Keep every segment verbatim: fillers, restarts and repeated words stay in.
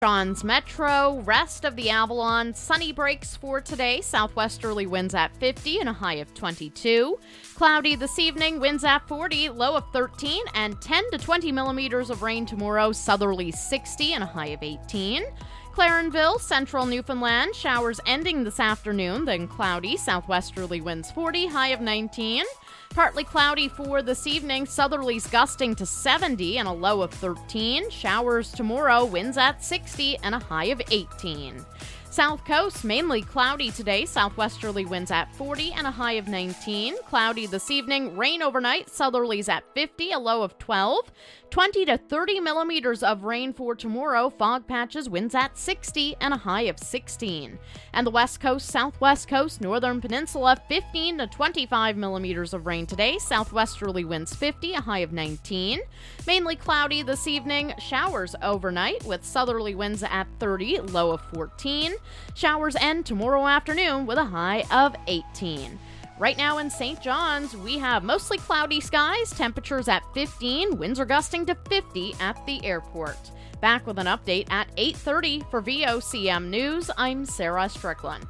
John's Metro, rest of the Avalon, sunny breaks for today. Southwesterly winds at fifty and a high of twenty-two. Cloudy this evening, winds at forty, low of thirteen, and ten to twenty millimeters of rain tomorrow. Southerly sixty and a high of eighteen. Clarenville, central Newfoundland, showers ending this afternoon, then cloudy. Southwesterly winds forty, high of nineteen. Partly cloudy for this evening, southerlies gusting to seventy and a low of thirteen. Showers tomorrow, winds at sixty and a high of eighteen. South Coast, mainly cloudy today. Southwesterly winds at forty and a high of nineteen. Cloudy this evening, rain overnight. Southerlies at fifty, a low of twelve. twenty to thirty millimeters of rain for tomorrow. Fog patches, winds at sixty and a high of sixteen. And the West Coast, Southwest Coast, Northern Peninsula, fifteen to twenty-five millimeters of rain today. Southwesterly winds fifty, a high of nineteen. Mainly cloudy this evening. Showers overnight with southerly winds at thirty, low of fourteen. Showers end tomorrow afternoon with a high of eighteen. Right now in Saint John's, we have mostly cloudy skies, temperatures at fifteen, winds are gusting to fifty at the airport. Back with an update at eight thirty for V O C M News, I'm Sarah Strickland.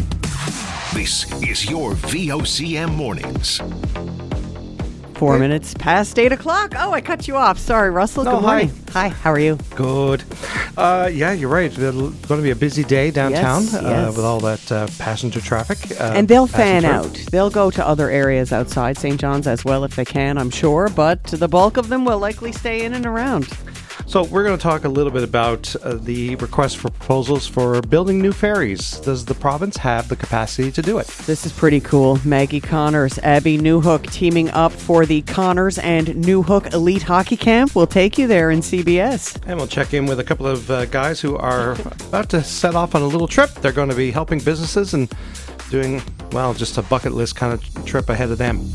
This is your V O C M Mornings. Four minutes past eight o'clock. Oh, I cut you off. Sorry, Russell. No, Good morning. hi. Hi, how are you? Good. Uh, yeah, you're right. It's going to be a busy day downtown Yes, uh, yes. with all that uh, passenger traffic. Uh, And they'll fan passenger- out. They'll go to other areas outside Saint John's as well if they can, I'm sure. But the bulk of them will likely stay in and around. So we're going to talk a little bit about uh, the request for proposals for building new ferries. Does the province have the capacity to do it? This is pretty cool. Maggie Connors, Abby Newhook teaming up for the Connors and Newhook Elite Hockey Camp. We'll take you there in C B S. And we'll check in with a couple of uh, guys who are about to set off on a little trip. They're going to be helping businesses and doing, well, just a bucket list kind of trip ahead of them.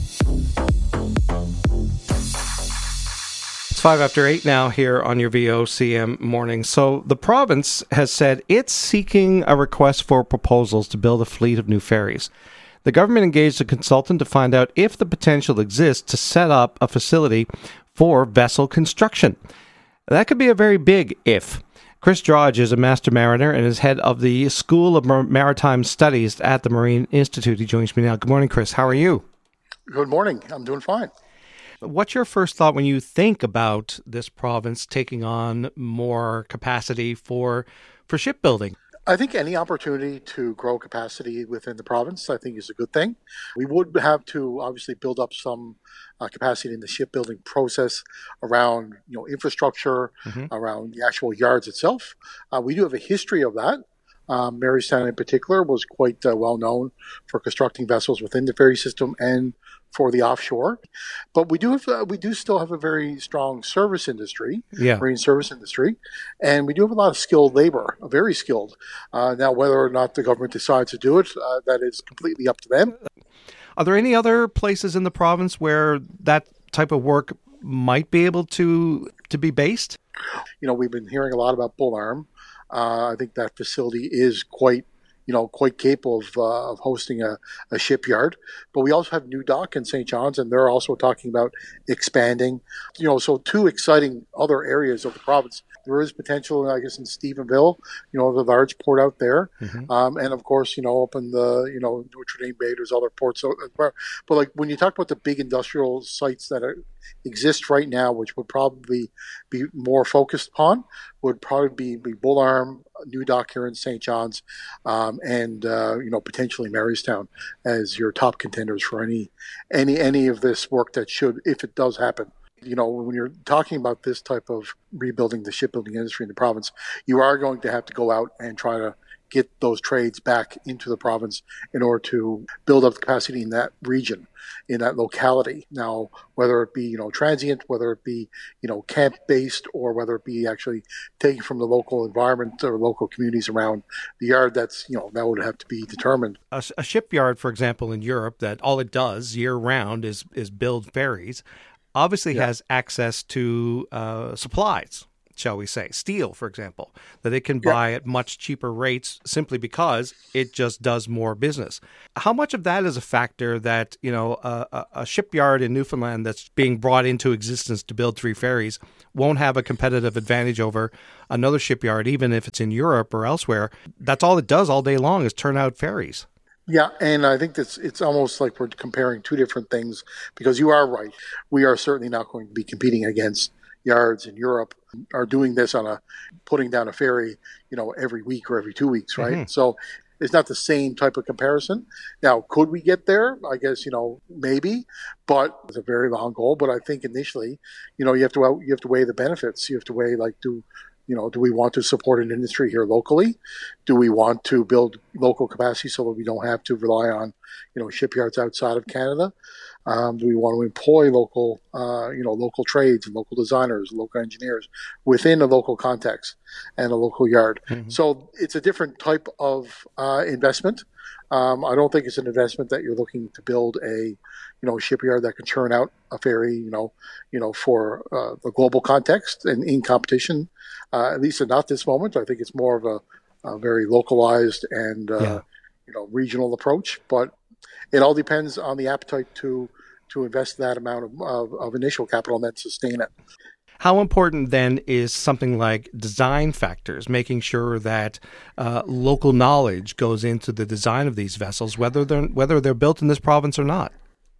It's five after eight now here on your V O C M morning. So the province has said it's seeking a request for proposals to build a fleet of new ferries. The government engaged a consultant to find out if the potential exists to set up a facility for vessel construction. That could be a very big if. Chris Drodge is a master mariner and is head of the School of Mar- Maritime Studies at the Marine Institute. He joins me now. Good morning, Chris. How are you? Good morning. I'm doing fine. What's your first thought when you think about this province taking on more capacity for for shipbuilding? I think any opportunity to grow capacity within the province, I think, is a good thing. We would have to obviously build up some uh, capacity in the shipbuilding process around, you know, infrastructure, mm-hmm. around the actual yards itself. Uh, we do have a history of that. Um, Marystown in particular was quite uh, well known for constructing vessels within the ferry system and for the offshore. But we do have, uh, we do still have a very strong service industry, yeah. marine service industry, and we do have a lot of skilled labor, very skilled. Uh, now, whether or not the government decides to do it, uh, that is completely up to them. Are there any other places in the province where that type of work might be able to to be based? You know, we've been hearing a lot about Bull Arm. Uh, I think that facility is quite, you know, quite capable of, uh, of hosting a, a shipyard. But we also have New Dock in Saint John's, and they're also talking about expanding. You know, so two exciting other areas of the province. There is potential, I guess, in Stephenville, you know, the large port out there. Mm-hmm. Um, and, of course, you know, up in the, you know, Notre Dame Bay, there's other ports. But, like, when you talk about the big industrial sites that are, exist right now, which would probably be more focused upon, would probably be, be Bull Arm, New Dock here in Saint John's, um, and, uh, you know, potentially Marystown as your top contenders for any, any, any of this work that should, if it does happen. You know, when you're talking about this type of rebuilding the shipbuilding industry in the province, you are going to have to go out and try to get those trades back into the province in order to build up capacity in that region, in that locality. Now, whether it be, you know, transient, whether it be, you know, camp-based, or whether it be actually taken from the local environment or local communities around the yard, that's, you know, that would have to be determined. A, a shipyard, for example, in Europe, that all it does year-round is, is build ferries, obviously yeah. has access to uh, supplies, shall we say, steel, for example, that it can buy yeah. at much cheaper rates simply because it just does more business. How much of that is a factor that, you know, a, a shipyard in Newfoundland that's being brought into existence to build three ferries won't have a competitive advantage over another shipyard, even if it's in Europe or elsewhere? That's all it does all day long is turn out ferries. Yeah, and I think that's it's almost like we're comparing two different things, because you are right. We are certainly not going to be competing against yards in Europe are doing this on a putting down a ferry, you know, every week or every two weeks, right? Mm-hmm. So it's not the same type of comparison. Now, could we get there? I guess, you know, maybe, but it's a very long goal. But I think initially, you know, you have to you have to weigh the benefits. You have to weigh, like, do You know, do we want to support an industry here locally? Do we want to build local capacity so that we don't have to rely on, you know, shipyards outside of Canada? Um, do we want to employ local, uh, you know, local trades and local designers, local engineers within a local context and a local yard? Mm-hmm. So it's a different type of uh, investment. Um, I don't think it's an investment that you're looking to build a, you know, shipyard that can churn out a ferry, you know, you know, for uh, the global context and in competition. Uh, at least at not this moment. I think it's more of a, a very localized and uh, yeah. you know, regional approach. But it all depends on the appetite to to invest that amount of, of, of initial capital and then sustain it. How important then is something like design factors, making sure that uh, local knowledge goes into the design of these vessels, whether they're whether they're built in this province or not?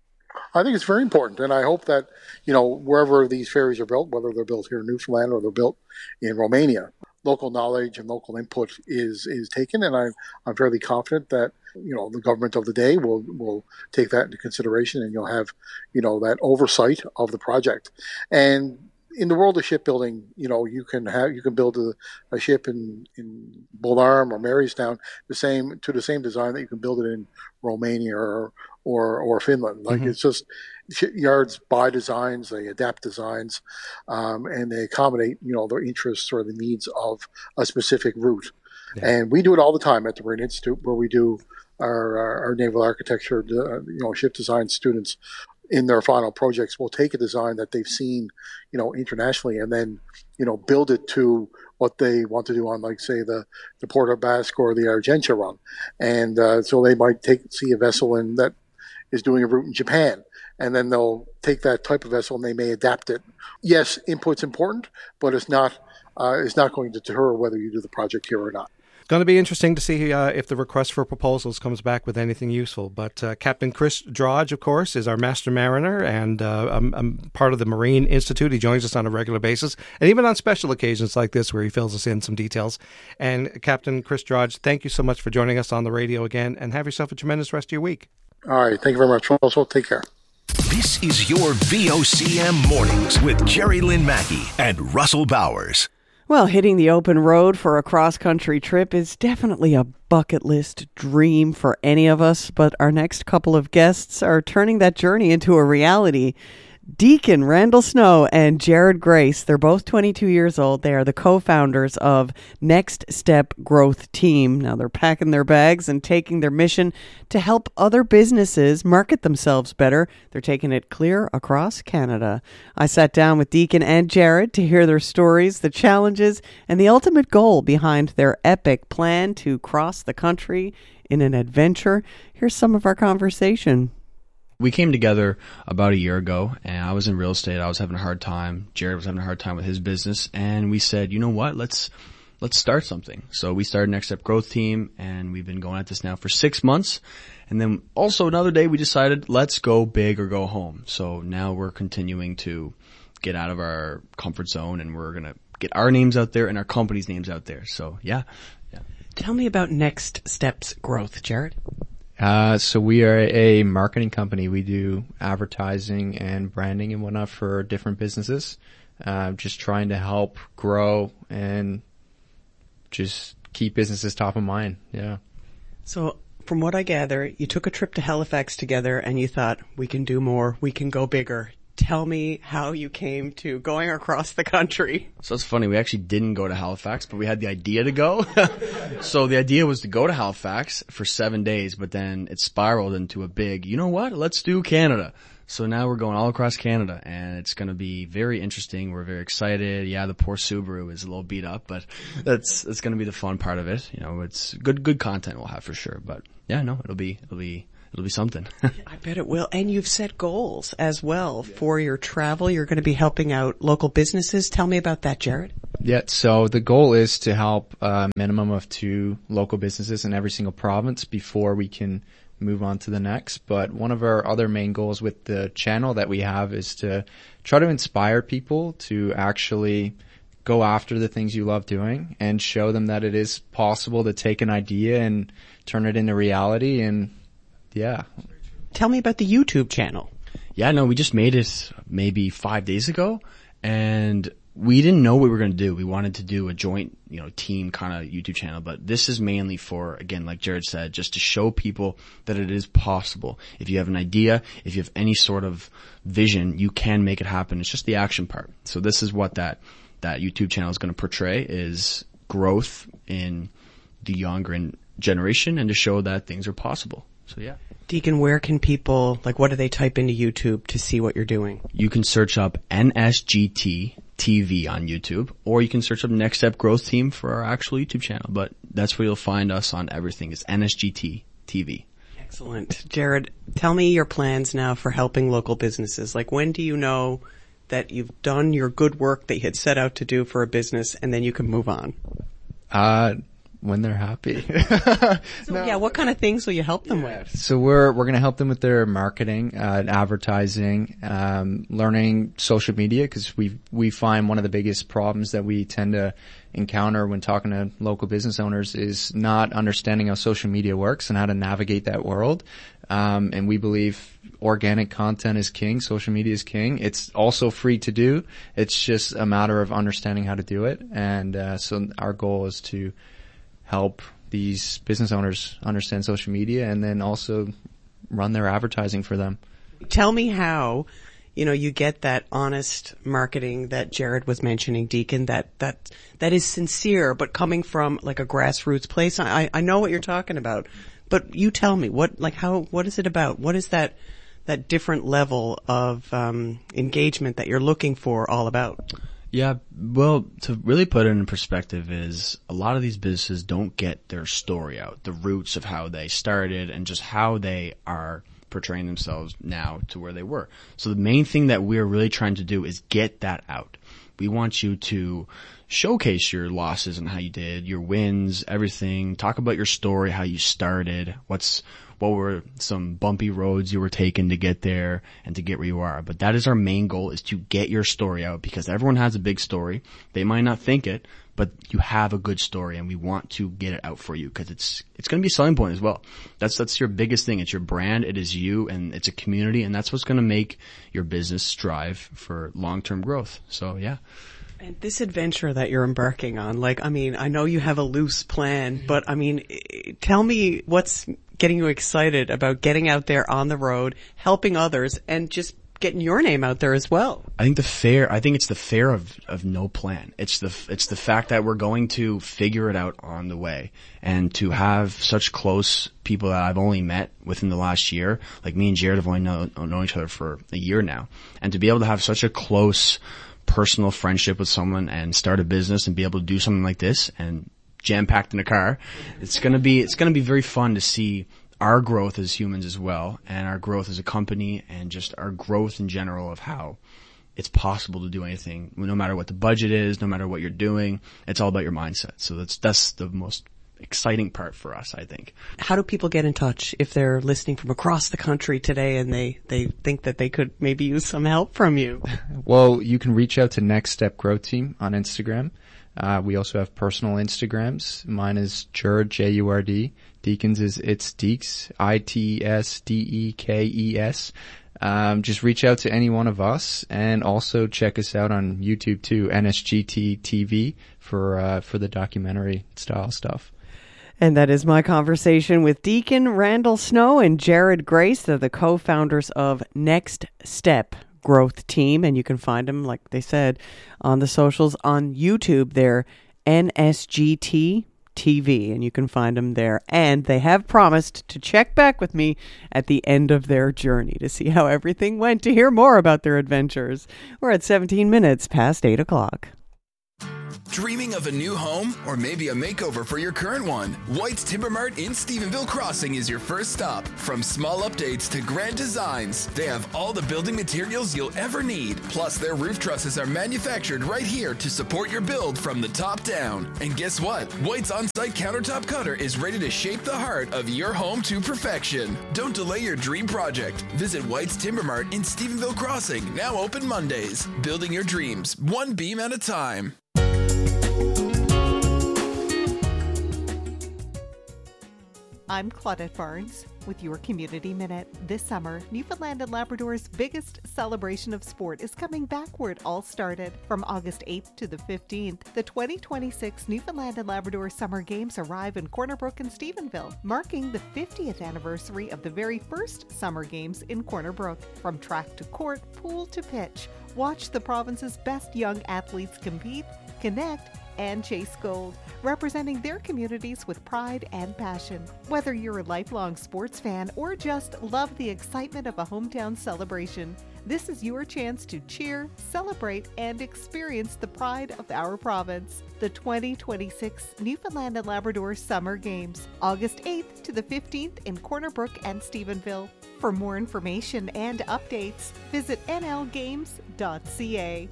I think it's very important, and I hope that, you know, wherever these ferries are built, whether they're built here in Newfoundland or they're built in Romania, local knowledge and local input is is taken, and I'm I'm fairly confident that, you know, the government of the day will will take that into consideration, and you'll have, you know, that oversight of the project. And in the world of shipbuilding, you know, you can have you can build a, a ship in in Bullarm or Marystown the same to the same design that you can build it in Romania or or, or Finland. Like, mm-hmm. It's just shipyards buy designs, they adapt designs, um, and they accommodate, you know, their interests or the needs of a specific route. Yeah. And we do it all the time at the Marine Institute, where we do our our, our naval architecture, uh, you know, ship design students in their final projects will take a design that they've seen, you know, internationally, and then, you know, build it to what they want to do on, like, say, the, the Port of Basque or the Argentia run. And uh, so they might take see a vessel in that is doing a route in Japan, and then they'll take that type of vessel and they may adapt it. Yes, input's important, but it's not uh, it's not going to deter whether you do the project here or not. Going to be interesting to see uh, if the request for proposals comes back with anything useful. But uh, Captain Chris Drodge, of course, is our master mariner and uh, I'm, I'm part of the Marine Institute. He joins us on a regular basis, and even on special occasions like this where he fills us in some details. And Captain Chris Drodge, thank you so much for joining us on the radio again, and have yourself a tremendous rest of your week. All right. Thank you very much. Also, take care. This is your V O C M Mornings with Jerry Lynn Mackey and Russell Bowers. Well, hitting the open road for a cross-country trip is definitely a bucket list dream for any of us, but our next couple of guests are turning that journey into a reality. Deacon Randall Snow and Jared Grace, they're both twenty-two years old. They are the co-founders of Next Step Growth Team. Now they're packing their bags and taking their mission to help other businesses market themselves better. They're taking it clear across Canada. I sat down with Deacon and Jared to hear their stories, the challenges, and the ultimate goal behind their epic plan to cross the country in an adventure. Here's some of our conversation. We came together about a year ago, and I was in real estate. I was having a hard time. Jared was having a hard time with his business, and we said, you know what, let's let's start something. So we started Next Step Growth Team, and we've been going at this now for six months. And then also another day we decided, let's go big or go home. So now we're continuing to get out of our comfort zone, and we're going to get our names out there and our company's names out there. So, yeah. yeah. Tell me about Next Steps Growth, Jared. Uh, so we are a marketing company. We do advertising and branding and whatnot for different businesses. Uh, just trying to help grow and just keep businesses top of mind. Yeah. So from what I gather, you took a trip to Halifax together and you thought, we can do more, we can go bigger. Tell me how you came to going across the country. So it's funny, we actually didn't go to Halifax, but we had the idea to go. So the idea was to go to Halifax for seven days, but then it spiraled into a big, you know what, let's do Canada. So now we're going all across Canada, and it's going to be very interesting. We're very excited. Yeah, the poor Subaru is a little beat up, but that's that's going to be the fun part of it. You know, it's good good content we'll have for sure. But yeah, no, it'll be it'll be it'll be something. I bet it will. And you've set goals as well for your travel. You're going to be helping out local businesses. Tell me about that, Jared. Yeah, so the goal is to help a minimum of two local businesses in every single province before we can move on to the next. But one of our other main goals with the channel that we have is to try to inspire people to actually go after the things you love doing and show them that it is possible to take an idea and turn it into reality. And yeah. Tell me about the YouTube channel. Yeah, no, we just made it maybe five days ago, and we didn't know what we were going to do. We wanted to do a joint, you know, team kind of YouTube channel, but this is mainly for, again, like Jared said, just to show people that it is possible. If you have an idea, if you have any sort of vision, you can make it happen. It's just the action part. So this is what that, that YouTube channel is going to portray, is growth in the younger generation and to show that things are possible. So yeah. Deacon, where can people, like, what do they type into YouTube to see what you're doing? You can search up N S G T T V on YouTube, or you can search up Next Step Growth Team for our actual YouTube channel. But that's where you'll find us on everything, is N S G T T V. Excellent. Jared, tell me your plans now for helping local businesses. Like, when do you know that you've done your good work that you had set out to do for a business, and then you can move on? Uh, when they're happy. So, no. Yeah, what kind of things will you help them yeah. with? So we're we're going to help them with their marketing, uh, advertising, um, learning social media, because we we find one of the biggest problems that we tend to encounter when talking to local business owners is not understanding how social media works and how to navigate that world. Um, and we believe organic content is king, social media is king. It's also free to do. It's just a matter of understanding how to do it. And uh, so our goal is to help these business owners understand social media and then also run their advertising for them. Tell me how, you know, you get that honest marketing that Jared was mentioning, Deacon, that, that, that is sincere, but coming from like a grassroots place. I, I know what you're talking about, but you tell me what, like how, what is it about? What is that, that different level of, um, engagement that you're looking for all about? Yeah, well, to really put it in perspective is a lot of these businesses don't get their story out, the roots of how they started and just how they are portraying themselves now to where they were. So the main thing that we're really trying to do is get that out. We want you to showcase your losses and how you did, your wins, everything. Talk about your story, how you started, what's what were some bumpy roads you were taking to get there and to get where you are. But that is our main goal, is to get your story out, because everyone has a big story. They might not think it, but you have a good story, and we want to get it out for you, because it's it's going to be a selling point as well. That's that's your biggest thing. It's your brand, it is you, and it's a community, and that's what's going to make your business strive for long-term growth. So yeah. And this adventure that you're embarking on, like, I mean, I know you have a loose plan, but I mean, tell me what's getting you excited about getting out there on the road, helping others, and just getting your name out there as well. I think the fair, I think it's the fair of, of no plan. It's the, it's the fact that we're going to figure it out on the way, and to have such close people that I've only met within the last year, like me and Jared have only known, known each other for a year now, and to be able to have such a close personal friendship with someone and start a business and be able to do something like this and jam-packed in a car, it's going to be, it's going to be very fun to see our growth as humans as well, and our growth as a company, and just our growth in general of how it's possible to do anything, no matter what the budget is, no matter what you're doing. It's all about your mindset. So that's, that's the most exciting part for us, I think. How do people get in touch if they're listening from across the country today and they, they think that they could maybe use some help from you? Well, you can reach out to Next Step Growth Team on Instagram. Uh, we also have personal Instagrams. Mine is Jurd, J U R D. Deacons is It's Deeks, I T S D E K E S. Um, just reach out to any one of us, and also check us out on YouTube too, N S G T T V, for, uh, for the documentary style stuff. And that is my conversation with Deacon Randall Snow and Jared Grace. They're the co-founders of Next Step Growth Team, and you can find them, like they said, on the socials on YouTube. They're N S G T T V, and you can find them there. And they have promised to check back with me at the end of their journey to see how everything went, to hear more about their adventures. We're at seventeen minutes past eight o'clock. Dreaming of a new home or maybe a makeover for your current one? White's Timber Mart in Stephenville Crossing is your first stop. From small updates to grand designs, they have all the building materials you'll ever need. Plus, their roof trusses are manufactured right here to support your build from the top down. And guess what? White's on-site countertop cutter is ready to shape the heart of your home to perfection. Don't delay your dream project. Visit White's Timber Mart in Stephenville Crossing, now open Mondays. Building your dreams, one beam at a time. I'm Claudette Barnes with your Community Minute. This summer, Newfoundland and Labrador's biggest celebration of sport is coming back where it all started. From August eighth to the fifteenth, the twenty twenty-six Newfoundland and Labrador Summer Games arrive in Corner Brook and Stephenville, marking the fiftieth anniversary of the very first Summer Games in Corner Brook. From track to court, pool to pitch, watch the province's best young athletes compete, connect, and chase gold, representing their communities with pride and passion. Whether you're a lifelong sports fan or just love the excitement of a hometown celebration, this is your chance to cheer, celebrate, and experience the pride of our province. The twenty twenty-six Newfoundland and Labrador Summer Games, August eighth to the fifteenth in Corner Brook and Stephenville. For more information and updates, visit n l games dot c a.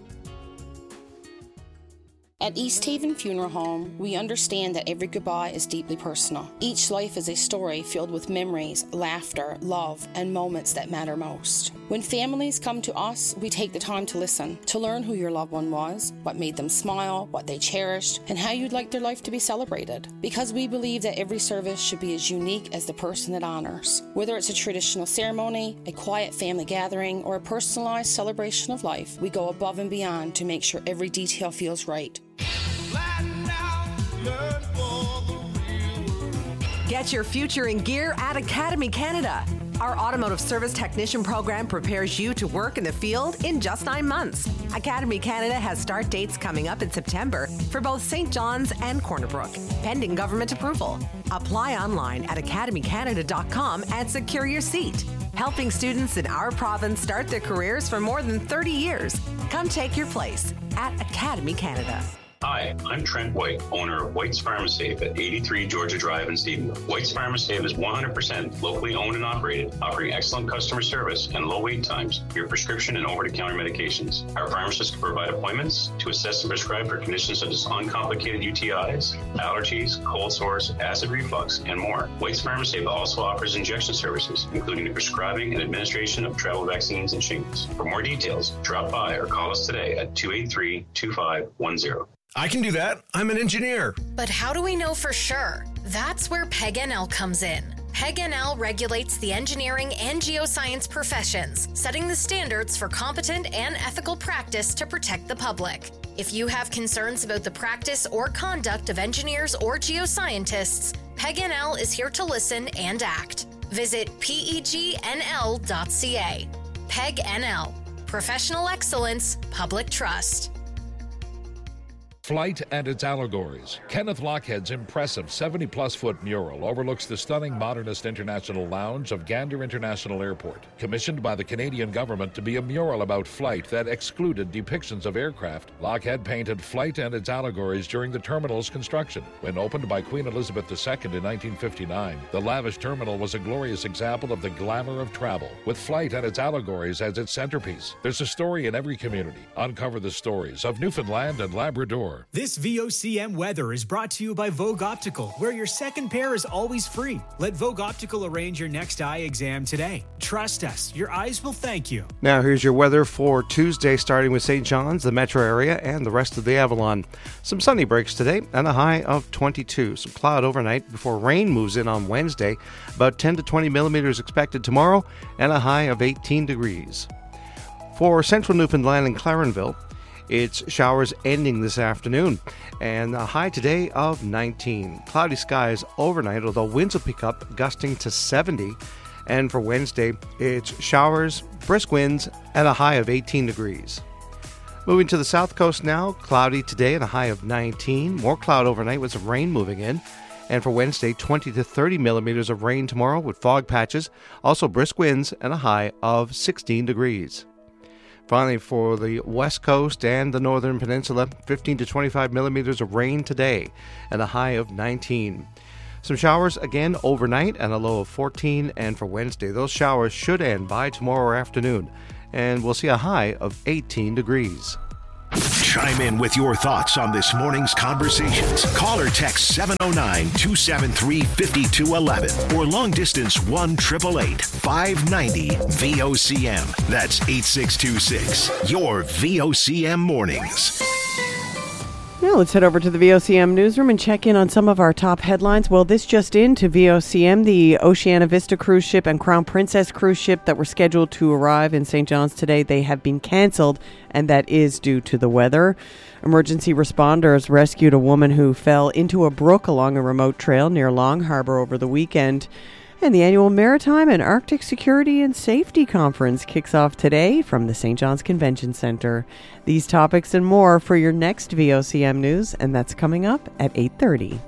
At East Haven Funeral Home, we understand that every goodbye is deeply personal. Each life is a story filled with memories, laughter, love, and moments that matter most. When families come to us, we take the time to listen, to learn who your loved one was, what made them smile, what they cherished, and how you'd like their life to be celebrated. Because we believe that every service should be as unique as the person it honors. Whether it's a traditional ceremony, a quiet family gathering, or a personalized celebration of life, we go above and beyond to make sure every detail feels right. Get your future in gear at Academy Canada. Our automotive service technician program prepares you to work in the field in just nine months. Academy Canada has start dates coming up in September for both Saint John's and Corner Brook, pending government approval. Apply online at academy canada dot com and secure your seat. Helping students in our province start their careers for more than thirty years. Come take your place at Academy Canada. Hi, I'm Trent White, owner of White's Pharmasafe at eighty-three Georgia Drive in Stephenville. White's Pharmasafe is one hundred percent locally owned and operated, offering excellent customer service and low wait times for your prescription and over-the-counter medications. Our pharmacists can provide appointments to assess and prescribe for conditions such as uncomplicated U T Is, allergies, cold sores, acid reflux, and more. White's Pharmasafe also offers injection services, including the prescribing and administration of travel vaccines and shingles. For more details, drop by or call us today at two eight three, two five one zero. I can do that. I'm an engineer. But how do we know for sure? That's where P E G N L comes in. P E G N L regulates the engineering and geoscience professions, setting the standards for competent and ethical practice to protect the public. If you have concerns about the practice or conduct of engineers or geoscientists, P E G N L is here to listen and act. Visit P E G N L dot C A. P E G N L. Professional excellence, public trust. Flight and its allegories. Kenneth Lockhead's impressive seventy-plus foot mural overlooks the stunning modernist international lounge of Gander International Airport, commissioned by the Canadian government to be a mural about flight that excluded depictions of aircraft. Lockhead painted flight and its allegories during the terminal's construction. When opened by Queen Elizabeth the Second in nineteen fifty-nine, the lavish terminal was a glorious example of the glamour of travel, with flight and its allegories as its centerpiece. There's a story in every community. Uncover the stories of Newfoundland and Labrador. This V O C M weather is brought to you by Vogue Optical, where your second pair is always free. Let Vogue Optical arrange your next eye exam today. Trust us, your eyes will thank you. Now here's your weather for Tuesday, starting with Saint John's, the metro area, and the rest of the Avalon. Some sunny breaks today and a high of twenty-two. Some cloud overnight before rain moves in on Wednesday. About ten to twenty millimeters expected tomorrow and a high of eighteen degrees. For central Newfoundland and Clarenville, it's showers ending this afternoon, and a high today of nineteen. Cloudy skies overnight, although winds will pick up, gusting to seventy. And for Wednesday, it's showers, brisk winds, and a high of eighteen degrees. Moving to the south coast now, cloudy today and a high of nineteen. More cloud overnight with some rain moving in. And for Wednesday, twenty to thirty millimeters of rain tomorrow with fog patches. Also brisk winds and a high of sixteen degrees. Finally, for the west coast and the northern peninsula, fifteen to twenty-five millimeters of rain today and a high of nineteen. Some showers again overnight and a low of fourteen. And for Wednesday, those showers should end by tomorrow afternoon. And we'll see a high of eighteen degrees. Chime in with your thoughts on this morning's conversations. Call or text seven oh nine, two seven three, five two one one or long distance one eight eight eight, five nine zero, V O C M. That's eight six two six. Your V O C M mornings. Now let's head over to the V O C M newsroom and check in on some of our top headlines. Well, this just in to V O C M, the Oceana Vista cruise ship and Crown Princess cruise ship that were scheduled to arrive in Saint John's today, they have been canceled, and that is due to the weather. Emergency responders rescued a woman who fell into a brook along a remote trail near Long Harbor over the weekend. And the annual Maritime and Arctic Security and Safety Conference kicks off today from the Saint John's Convention Center. These topics and more for your next V O C M News, and that's coming up at eight thirty.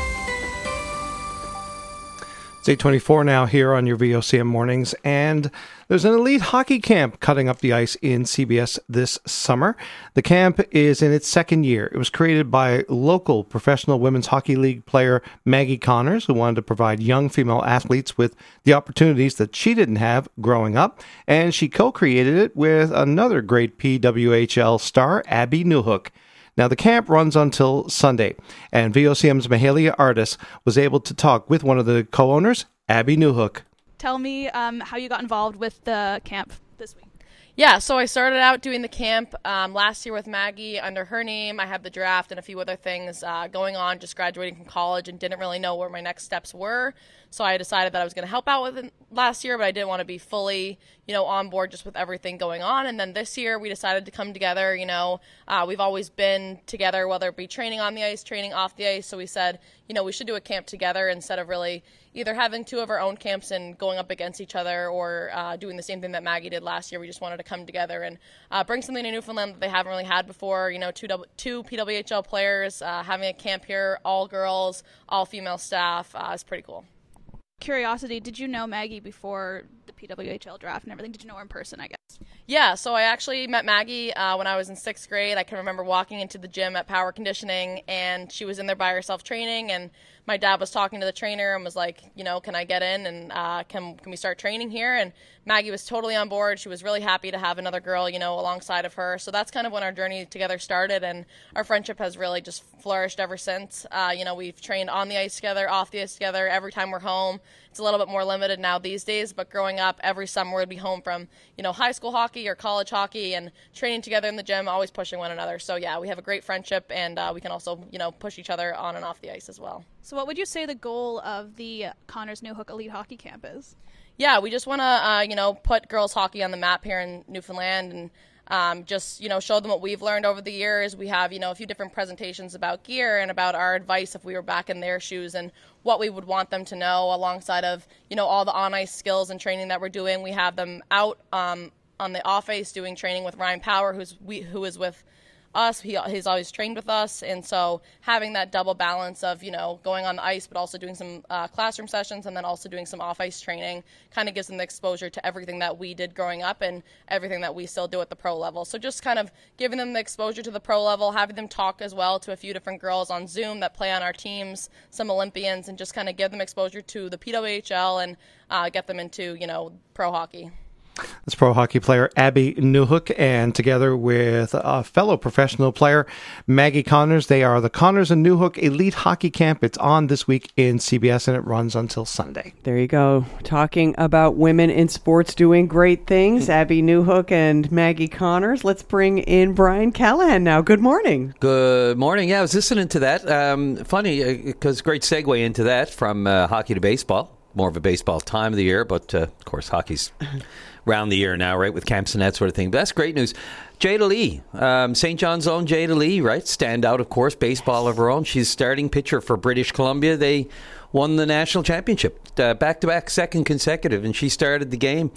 It's eight twenty-four now here on your V O C M mornings, and there's an elite hockey camp cutting up the ice in C B S this summer. The camp is in its second year. It was created by local professional women's hockey league player Maggie Connors, who wanted to provide young female athletes with the opportunities that she didn't have growing up, and she co-created it with another great P W H L star, Abby Newhook. Now, the camp runs until Sunday, and V O C M's Mahalia Artis was able to talk with one of the co-owners, Abby Newhook. Tell me um, how you got involved with the camp this week. Yeah, so I started out doing the camp um, last year with Maggie under her name. I had the draft and a few other things uh, going on, just graduating from college and didn't really know where my next steps were. So I decided that I was going to help out with it last year, but I didn't want to be fully, you know, on board just with everything going on. And then this year we decided to come together. You know, uh, we've always been together, whether it be training on the ice, training off the ice. So we said, you know, we should do a camp together instead of really either having two of our own camps and going up against each other or uh, doing the same thing that Maggie did last year. We just wanted to come together and uh, bring something to Newfoundland that they haven't really had before. You know, two, two P W H L players uh, having a camp here, all girls, all female staff. Uh, it's pretty cool. Curiosity, did you know Maggie before the P W H L draft and everything? Did you know her in person, I guess? Yeah, so I actually met Maggie uh, when I was in sixth grade. I can remember walking into the gym at Power Conditioning, and she was in there by herself training, and my dad was talking to the trainer and was like, you know, can I get in and uh, can can we start training here? And Maggie was totally on board. She was really happy to have another girl, you know, alongside of her. So that's kind of when our journey together started, and our friendship has really just flourished ever since. Uh, you know, we've trained on the ice together, off the ice together, every time we're home. It's a little bit more limited now these days, but growing up, every summer we'd be home from, you know, high school hockey or college hockey and training together in the gym, always pushing one another. So, yeah, we have a great friendship, and uh, we can also, you know, push each other on and off the ice as well. So what would you say the goal of the Connors Newhook Elite Hockey Camp is? Yeah, we just want to, uh, you know, put girls hockey on the map here in Newfoundland and um, just, you know, show them what we've learned over the years. We have, you know, a few different presentations about gear and about our advice if we were back in their shoes and what we would want them to know alongside of, you know, all the on-ice skills and training that we're doing. We have them out um, on the off-ice doing training with Ryan Power, who's we, who is with us. He, he's always trained with us, and so having that double balance of, you know, going on the ice but also doing some uh, classroom sessions and then also doing some off-ice training kind of gives them the exposure to everything that we did growing up and everything that we still do at the pro level. So just kind of giving them the exposure to the pro level, having them talk as well to a few different girls on Zoom that play on our teams, some Olympians, and just kind of give them exposure to the P W H L and uh, get them into, you know, pro hockey. That's pro hockey player Abby Newhook, and together with a fellow professional player, Maggie Connors, they are the Connors and Newhook Elite Hockey Camp. It's on this week in C B S, and it runs until Sunday. There you go. Talking about women in sports doing great things, Abby Newhook and Maggie Connors. Let's bring in Brian Callahan now. Good morning. Good morning. Yeah, I was listening to that. Um, funny, because uh, great segue into that from uh, hockey to baseball. More of a baseball time of the year, but uh, of course hockey's round the year now, right, with camps and that sort of thing. But that's great news. Jada Lee, um, Saint John's own Jada Lee, right? Standout, of course, baseball of her own. She's starting pitcher for British Columbia. They won the national championship, uh, back-to-back, second consecutive, and she started the game.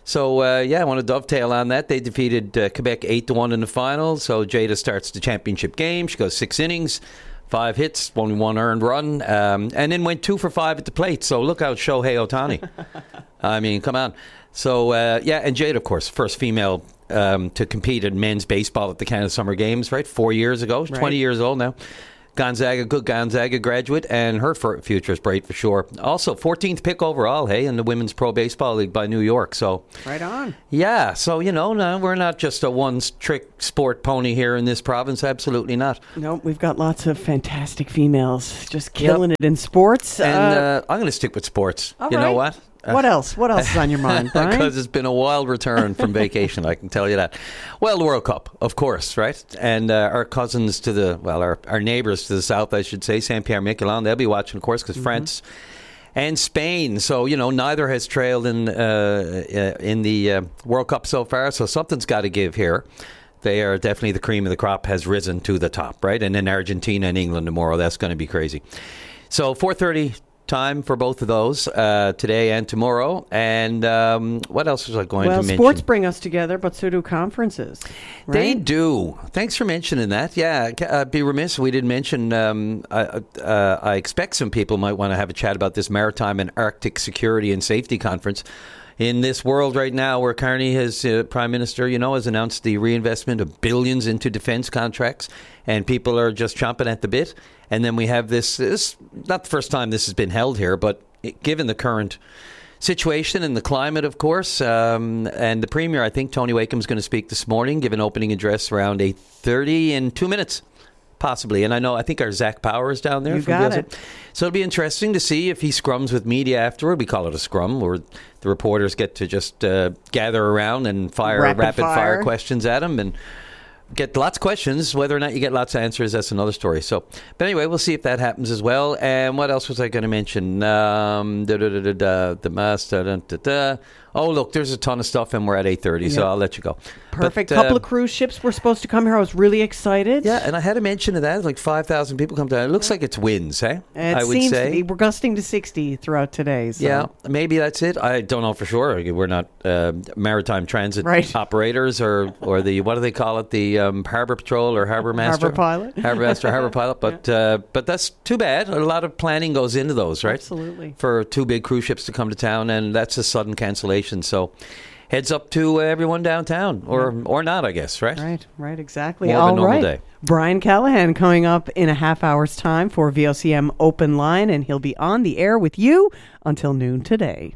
So, uh, yeah, I want to dovetail on that. They defeated uh, Quebec eight to one in the final. So Jada starts the championship game. She goes six innings, five hits, only one earned run, um, and then went two for five at the plate. So look out, Shohei Ohtani. I mean, come on. So, uh, yeah, and Jada, of course, first female um, to compete in men's baseball at the Canada Summer Games, right? Four years ago. She's Right. twenty years old now. Gonzaga, good Gonzaga graduate, and her f- future is bright for sure. Also, fourteenth pick overall, hey, in the Women's Pro Baseball League by New York. So, Right on. yeah, so, you know, no, we're not just a one-trick sport pony here in this province. Absolutely not. Nope, we've got lots of fantastic females just killing it in sports. And Uh, uh, I'm going to stick with sports. all You know right. what? What else? What else is on your mind, Brian? Because it's been a wild return from vacation, I can tell you that. Well, the World Cup, of course, right? And uh, our cousins to the, well, our, our neighbors to the south, I should say, Saint Pierre Miquelon, they'll be watching, of course, because Mhm. France and Spain. So, you know, neither has trailed in, uh, uh, in the uh, World Cup so far, so something's got to give here. They are definitely the cream of the crop has risen to the top, right? And then Argentina and England tomorrow, that's going to be crazy. So four thirty time for both of those uh, today and tomorrow. And um, what else was I going well, to mention? sports bring us together, but so do conferences. They Right? do. Thanks for mentioning that. Yeah, I'd uh, be remiss if we didn't mention. Um, I, uh, I expect some people might want to have a chat about this Maritime and Arctic Security and Safety Conference. In this world right now where Carney, his uh, Prime Minister, you know, has announced the reinvestment of billions into defense contracts, and people are just chomping at the bit. And then we have this, this not the first time this has been held here, but it, given the current situation and the climate, of course, um, and the Premier, I think Tony Wakeham is going to speak this morning, give an opening address around eight thirty in two minutes. Possibly. And I know, I think our Zach Power is down there. You from got Gilson. it. So it'll be interesting to see if he scrums with media afterward. We call it a scrum, where the reporters get to just uh, gather around and fire Rapid rapid, fire. fire questions at him and get lots of questions. Whether or not you get lots of answers, that's another story. So, but anyway, we'll see if that happens as well. And what else was I going to mention? Um, da, da, da, da, da, the mass. Da, da, da, da. Oh, look, there's a ton of stuff, and we're at eight thirty, so Yep. I'll let you go. Perfect. But, uh, Couple of cruise ships were supposed to come here. I was really excited. yeah, and I had a mention of that. Like five thousand people come down. It looks like it's winds, eh? It I would seems say. to be. We're gusting to sixty throughout today. So. Yeah, maybe that's it. I don't know for sure. We're not uh, maritime transit Right. operators or, or the, what do they call it, the um, harbor patrol or harbor master? Harbor pilot. Harbor master, harbor pilot. But uh, but that's too bad. A lot of planning goes into those, right? Absolutely. For two big cruise ships to come to town, and that's a sudden cancellation. So heads up to uh, everyone downtown, or or not, I guess, right? Right, right, exactly. More of a All normal right. day. Brian Callahan coming up in a half hour's time for V O C M Open Line, and he'll be on the air with you until noon today.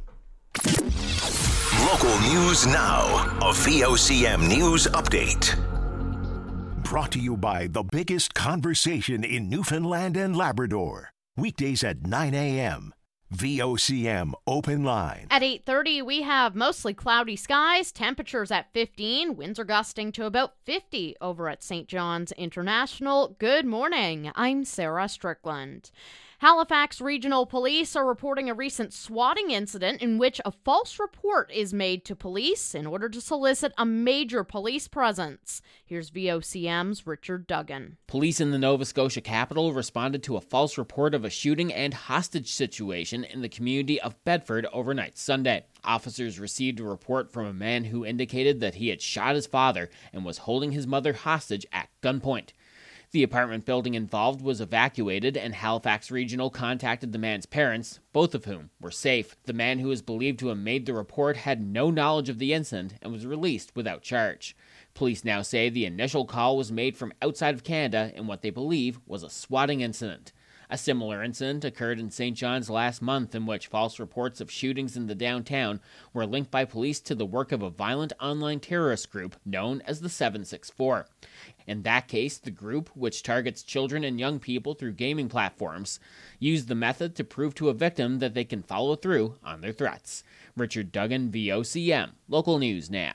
Local news now. A V O C M News Update. Brought to you by the biggest conversation in Newfoundland and Labrador. Weekdays at nine a.m. V O C M Open Line. At eight thirty, we have mostly cloudy skies, temperatures at fifteen, winds are gusting to about fifty over at Saint John's International. Good morning, I'm Sarah Strickland. Halifax Regional Police are reporting a recent swatting incident in which a false report is made to police in order to solicit a major police presence. Here's V O C M's Richard Duggan. Police in the Nova Scotia capital responded to a false report of a shooting and hostage situation in the community of Bedford overnight Sunday. Officers received a report from a man who indicated that he had shot his father and was holding his mother hostage at gunpoint. The apartment building involved was evacuated, and Halifax Regional contacted the man's parents, both of whom were safe. The man who is believed to have made the report had no knowledge of the incident and was released without charge. Police now say the initial call was made from outside of Canada in what they believe was a swatting incident. A similar incident occurred in Saint John's last month, in which false reports of shootings in the downtown were linked by police to the work of a violent online terrorist group known as the seven six four. In that case, the group, which targets children and young people through gaming platforms, used the method to prove to a victim that they can follow through on their threats. Richard Duggan, V O C M. Local News Now.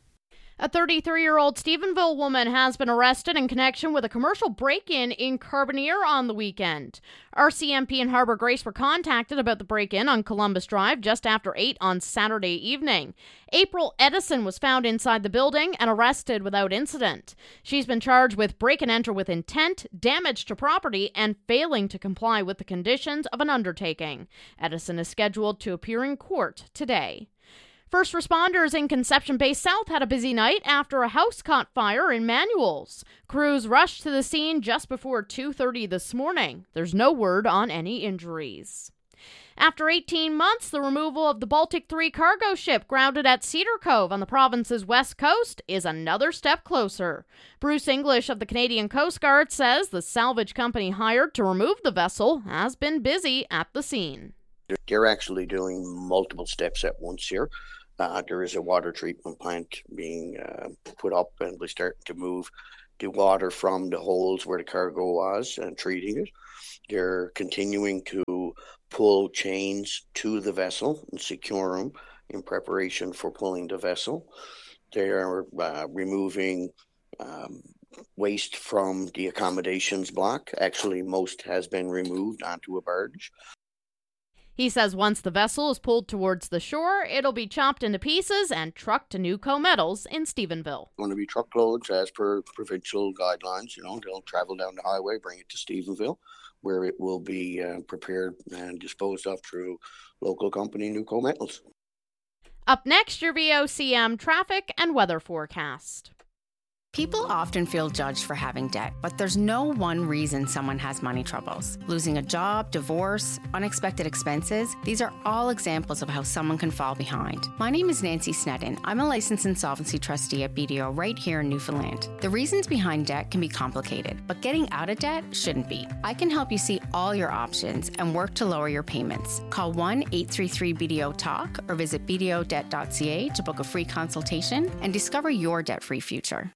A thirty-three-year-old Stephenville woman has been arrested in connection with a commercial break-in in Carbonear on the weekend. R C M P and Harbour Grace were contacted about the break-in on Columbus Drive just after eight on Saturday evening. April Edison was found inside the building and arrested without incident. She's been charged with break-and-enter with intent, damage to property, and failing to comply with the conditions of an undertaking. Edison is scheduled to appear in court today. First responders in Conception Bay South had a busy night after a house caught fire in Manuels. Crews rushed to the scene just before two thirty this morning. There's no word on any injuries. After eighteen months, the removal of the Baltic three cargo ship grounded at Cedar Cove on the province's west coast is another step closer. Bruce English of the Canadian Coast Guard says the salvage company hired to remove the vessel has been busy at the scene. They're actually doing multiple steps at once here. Uh, there is a water treatment plant being uh, put up, and we're starting to move the water from the holes where the cargo was and treating it. They're continuing to pull chains to the vessel and secure them in preparation for pulling the vessel. They are uh, removing um, waste from the accommodations block. Actually, most has been removed onto a barge. He says once the vessel is pulled towards the shore, it'll be chopped into pieces and trucked to Newco Metals in Stephenville. Going to be truckloads as per provincial guidelines. You know, they'll travel down the highway, bring it to Stephenville, where it will be uh, prepared and disposed of through local company Newco Metals. Up next, your V O C M traffic and weather forecast. People often feel judged for having debt, but there's no one reason someone has money troubles. Losing a job, divorce, unexpected expenses, these are all examples of how someone can fall behind. My name is Nancy Sneddon. I'm a licensed insolvency trustee at B D O right here in Newfoundland. The reasons behind debt can be complicated, but getting out of debt shouldn't be. I can help you see all your options and work to lower your payments. Call one eight three three B D O talk or visit b d o debt dot c a to book a free consultation and discover your debt-free future.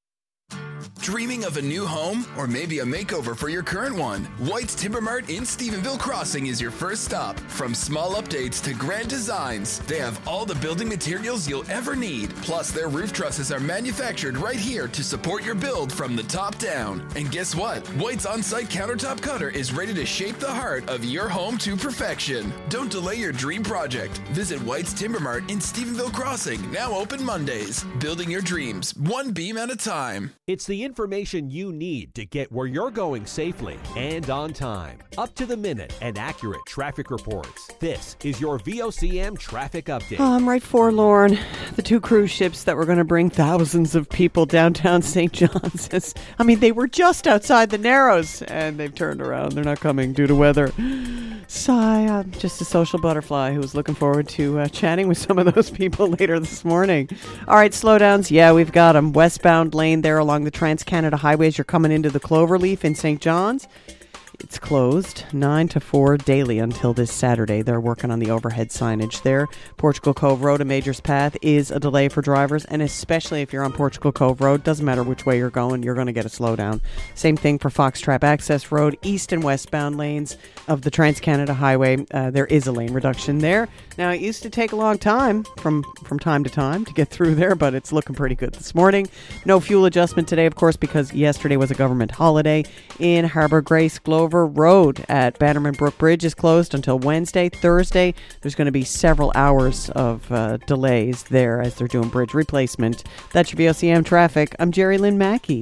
Dreaming of a new home or maybe a makeover for your current one? White's Timber Mart in Stephenville Crossing is your first stop. From small updates to grand designs, they have all the building materials you'll ever need. Plus, their roof trusses are manufactured right here to support your build from the top down. And guess what? White's on-site countertop cutter is ready to shape the heart of your home to perfection. Don't delay your dream project. Visit White's Timber Mart in Stephenville Crossing, now open Mondays. Building your dreams, one beam at a time. It's the information you need to get where you're going safely and on time. Up to the minute and accurate traffic reports. This is your V O C M traffic update. Oh, I'm right forlorn. The two cruise ships that were going to bring thousands of people downtown Saint John's. I mean, they were just outside the Narrows and they've turned around. They're not coming due to weather. Sigh. I'm just a social butterfly who was looking forward to uh, chatting with some of those people later this morning. All right, slowdowns. Yeah, we've got them. Westbound lane there along the Trans-Canada highways. You're coming into the Cloverleaf in Saint John's. It's closed nine to four daily until this Saturday. They're working on the overhead signage there. Portugal Cove Road and Majors Path is a delay for drivers, and especially if you're on Portugal Cove Road, doesn't matter which way you're going, you're going to get a slowdown. Same thing for Foxtrap Access Road, east and westbound lanes of the Trans-Canada Highway. Uh, there is a lane reduction there. Now, it used to take a long time from, from time to time to get through there, but it's looking pretty good this morning. No fuel adjustment today, of course, because yesterday was a government holiday. In Harbour Grace, Glover Road at Bannerman Brook Bridge is closed until Wednesday. Thursday, there's going to be several hours of uh, delays there as they're doing bridge replacement. That's your V O C M traffic. I'm Jerry Lynn Mackey.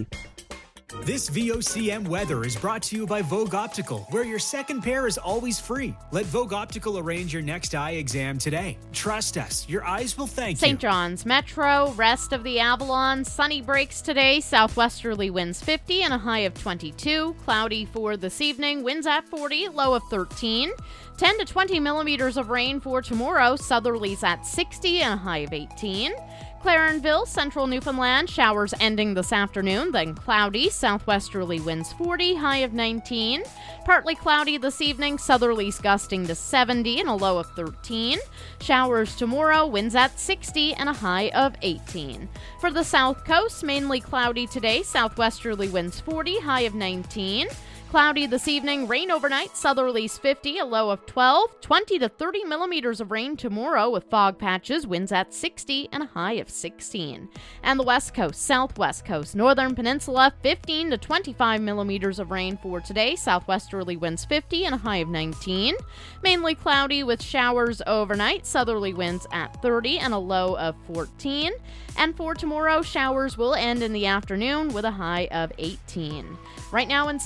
This V O C M weather is brought to you by Vogue Optical, where your second pair is always free. Let Vogue Optical arrange your next eye exam today. Trust us, your eyes will thank you. Saint John's Metro, rest of the Avalon, sunny breaks today, southwesterly winds fifty and a high of twenty-two. Cloudy for this evening, winds at forty, low of thirteen. ten to twenty millimeters of rain for tomorrow, southerlies at sixty and a high of eighteen. Clarenville, central Newfoundland, showers ending this afternoon, then cloudy, southwesterly winds forty, high of nineteen. Partly cloudy this evening, southerlies gusting to seventy and a low of thirteen. Showers tomorrow, winds at sixty and a high of eighteen. For the south coast, mainly cloudy today, southwesterly winds forty, high of nineteen. Cloudy this evening, rain overnight, southerlies fifty, a low of twelve, twenty to thirty millimeters of rain tomorrow with fog patches, winds at sixty and a high of sixteen. And the west coast, southwest coast, northern peninsula, fifteen to twenty-five millimeters of rain for today, southwesterly winds fifty and a high of nineteen. Mainly cloudy with showers overnight, southerly winds at thirty and a low of fourteen. And for tomorrow, showers will end in the afternoon with a high of eighteen. Right now in Saint John,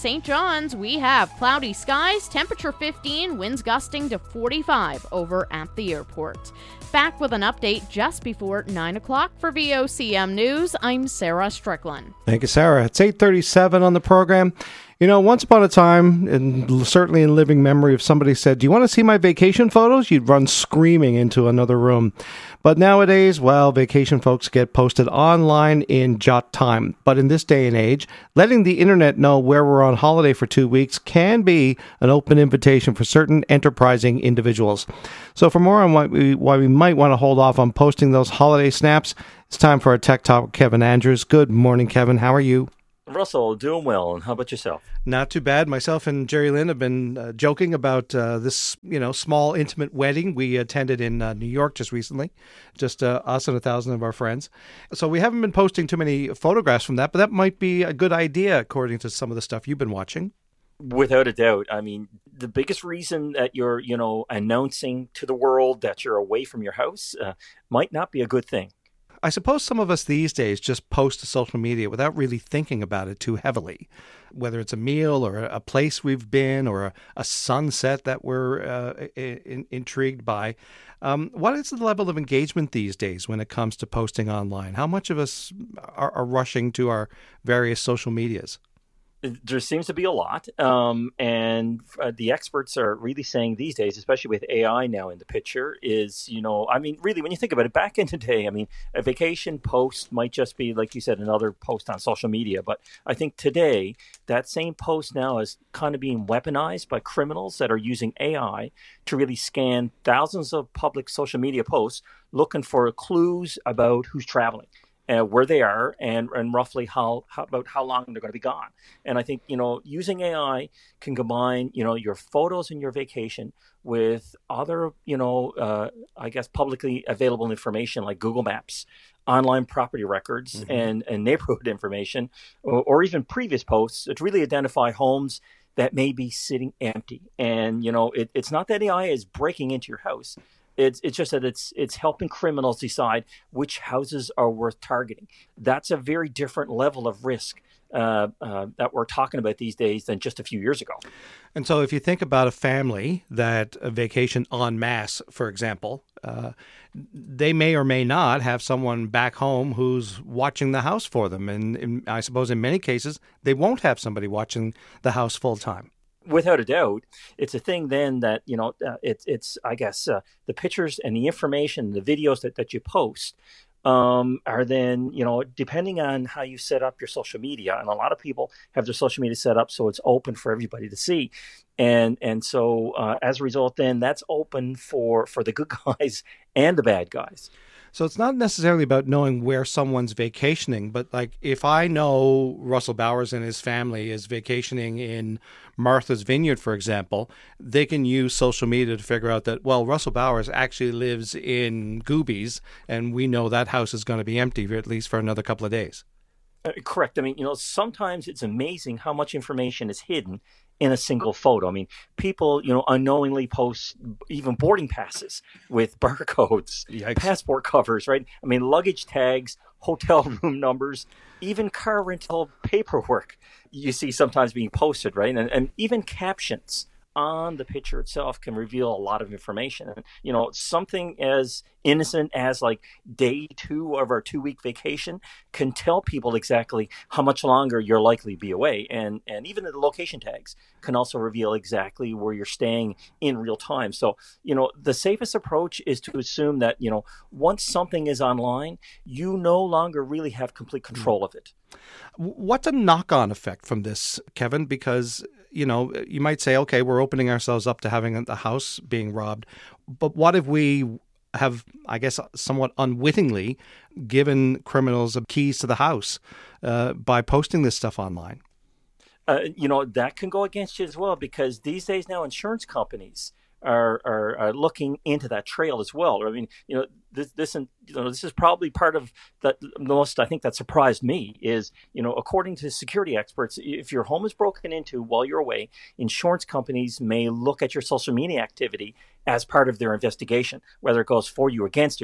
ones, we have cloudy skies, temperature fifteen, winds gusting to forty-five over at the airport. Back with an update just before nine o'clock for V O C M News. I'm Sarah Strickland. Thank you, Sarah. It's eight thirty-seven on the program. You know, once upon a time, and certainly in living memory, if somebody said, "Do you want to see my vacation photos?" you'd run screaming into another room. But nowadays, well, vacation folks get posted online in jot time. But in this day and age, letting the internet know where we're on holiday for two weeks can be an open invitation for certain enterprising individuals. So for more on why we, why we might want to hold off on posting those holiday snaps, it's time for our Tech Talk with Kevin Andrews. Good morning, Kevin. How are you? Russell, doing well. And how about yourself? Not too bad. Myself and Jerry Lynn have been uh, joking about uh, this, you know, small intimate wedding we attended in uh, New York just recently. Just uh, us and a thousand of our friends. So we haven't been posting too many photographs from that, but that might be a good idea according to some of the stuff you've been watching. Without a doubt. I mean, the biggest reason that you're, you know, announcing to the world that you're away from your house uh, might not be a good thing. I suppose some of us these days just post to social media without really thinking about it too heavily, whether it's a meal or a place we've been or a, a sunset that we're uh, in, intrigued by. Um, what is the level of engagement these days when it comes to posting online? How much of us are, are rushing to our various social medias? There seems to be a lot. Um, and uh, the experts are really saying these days, especially with A I now in the picture, is, you know, I mean, really, when you think about it, back in the day, I mean, a vacation post might just be, like you said, another post on social media. But I think today, that same post now is kind of being weaponized by criminals that are using A I to really scan thousands of public social media posts looking for clues about who's traveling. Uh, where they are and, and roughly how, how about how long they're going to be gone. And I think, you know, using A I can combine, you know, your photos and your vacation with other, you know, uh, I guess publicly available information like Google Maps, online property records, mm-hmm. and, and neighborhood information, or, or even previous posts to really identify homes that may be sitting empty. And, you know, it, it's not that A I is breaking into your house. It's it's just that it's it's helping criminals decide which houses are worth targeting. That's a very different level of risk uh, uh, that we're talking about these days than just a few years ago. And so if you think about a family that a vacation en masse, for example, uh, they may or may not have someone back home who's watching the house for them. And, and I suppose in many cases, they won't have somebody watching the house full time. Without a doubt, it's a thing then that, you know, uh, it's, it's I guess, uh, the pictures and the information, the videos that, that you post um, are then, you know, depending on how you set up your social media. And a lot of people have their social media set up so it's open for everybody to see. And and so uh, as a result, then that's open for, for the good guys and the bad guys. So it's not necessarily about knowing where someone's vacationing, but like if I know Russell Bowers and his family is vacationing in Martha's Vineyard, for example, they can use social media to figure out that, well, Russell Bowers actually lives in Goobies, and we know that house is going to be empty for at least for another couple of days. Uh, correct. I mean, you know, sometimes it's amazing how much information is hidden in a single photo. I mean, people, you know, unknowingly post even boarding passes with barcodes, Yikes. passport covers, right? I mean, luggage tags, hotel room numbers, even car rental paperwork you see sometimes being posted, right? And, and even captions on the picture itself can reveal a lot of information. And, you know, something as innocent as like day two of our two-week vacation can tell people exactly how much longer you're likely to be away. And and even the location tags can also reveal exactly where you're staying in real time. So, you know, the safest approach is to assume that, you know, once something is online, you no longer really have complete control of it. What's a knock-on effect from this, Kevin? Because, you know, you might say, okay, we're opening ourselves up to having the house being robbed. But what if we have, I guess, somewhat unwittingly given criminals keys to the house uh, by posting this stuff online? Uh, you know, that can go against you as well, because these days now insurance companies are, are, are looking into that trail as well. I mean, you know, this, this, you know, this is probably part of that. The most, I think, that surprised me is, you know, according to security experts, if your home is broken into while you're away, insurance companies may look at your social media activity as part of their investigation, whether it goes for you or against you.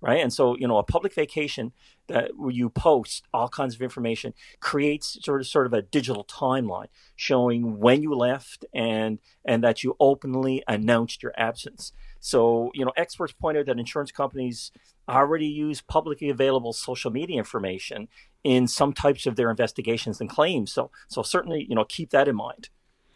right? And so, you know, a public vacation that where you post all kinds of information creates sort of sort of a digital timeline showing when you left and and that you openly announced your absence. So, you know, experts point out that insurance companies already use publicly available social media information in some types of their investigations and claims. So, so certainly, you know, keep that in mind.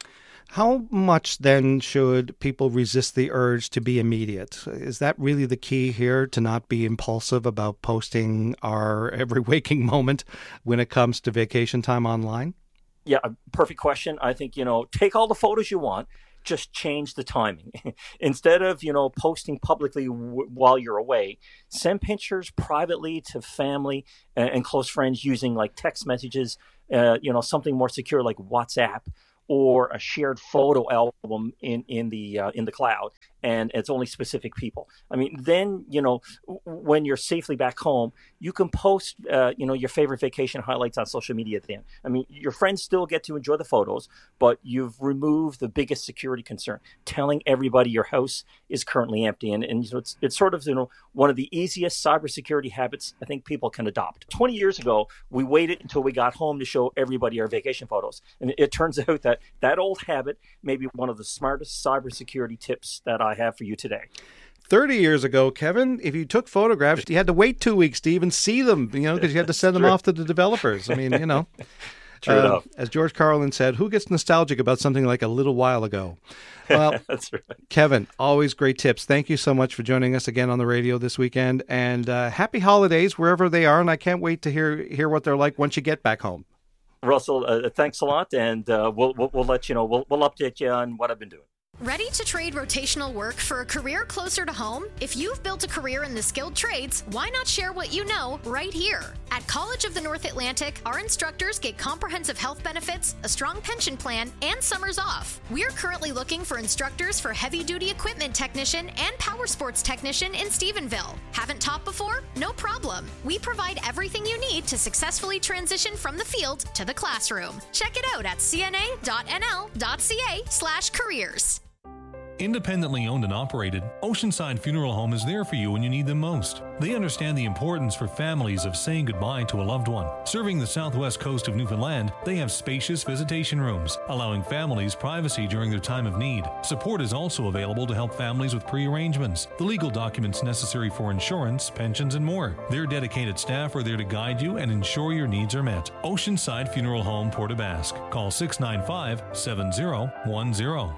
How much then should people resist the urge to be immediate? Is that really the key here, to not be impulsive about posting our every waking moment when it comes to vacation time online? Yeah, a perfect question. I think, you know, take all the photos you want, just change the timing. Instead of, you know, posting publicly w- while you're away, send pictures privately to family and, and close friends using like text messages, uh, you know, something more secure like WhatsApp, or a shared photo album in in the uh, in the cloud, and it's only specific people. I mean, then, you know, when you're safely back home, you can post, uh, you know, your favorite vacation highlights on social media then. I mean, your friends still get to enjoy the photos, but you've removed the biggest security concern, telling everybody your house is currently empty. And, and so it's, it's sort of, you know, one of the easiest cybersecurity habits I think people can adopt. twenty years ago, we waited until we got home to show everybody our vacation photos. And it turns out that that old habit may be one of the smartest cybersecurity tips that I have for you today. thirty years ago, Kevin, if you took photographs, you had to wait two weeks to even see them, you know, because you had to send them off to the developers. I mean, you know, True uh, enough. As George Carlin said, who gets nostalgic about something like a little while ago? Well, that's right. Kevin, always great tips. Thank you so much for joining us again on the radio this weekend, and uh, happy holidays wherever they are. And I can't wait to hear hear what they're like once you get back home. Russell, uh, thanks a lot, and uh, we'll, we'll we'll let you know. We'll we'll update you on what I've been doing. Ready to trade rotational work for a career closer to home? If you've built a career in the skilled trades, why not share what you know right here? At College of the North Atlantic, our instructors get comprehensive health benefits, a strong pension plan, and summers off. We're currently looking for instructors for heavy-duty equipment technician and power sports technician in Stephenville. Haven't taught before? No problem. We provide everything you need to successfully transition from the field to the classroom. Check it out at c n a dot n l dot c a slash careers. Independently owned and operated, Oceanside Funeral Home is there for you when you need them most. They understand the importance for families of saying goodbye to a loved one. Serving the southwest coast of Newfoundland, they have spacious visitation rooms, allowing families privacy during their time of need. Support is also available to help families with pre-arrangements, the legal documents necessary for insurance, pensions, and more. Their dedicated staff are there to guide you and ensure your needs are met. Oceanside Funeral Home, Port aux Basques. Call six nine five, seven zero one zero.